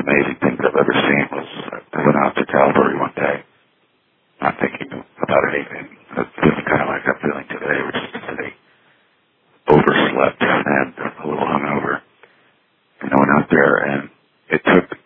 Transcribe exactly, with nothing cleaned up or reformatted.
amazing things I've ever seen was I went out to Calvary one day, not thinking about anything. I was feeling kind of like I'm feeling today, which is today, overslept and a little hungover. And I went out there, and it took